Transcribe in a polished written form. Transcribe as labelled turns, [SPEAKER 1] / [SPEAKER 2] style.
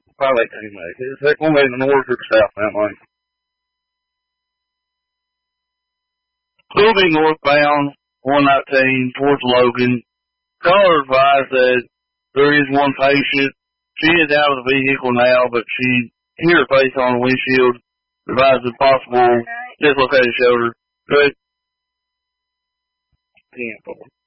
[SPEAKER 1] Probably can't make it. Is that going to be the north or the south now, Mike? We'll be northbound, 119, towards Logan. Caller advised that there is one patient. She is out of the vehicle now, but she hit her face on the windshield. Advised of possible dislocated shoulder. Good. 10-4.